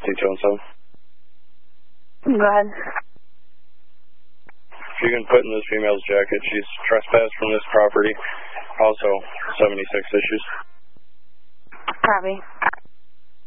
217. Go ahead. If you can put in this female's jacket, she's trespassed from this property. Also, 76 issues. Copy.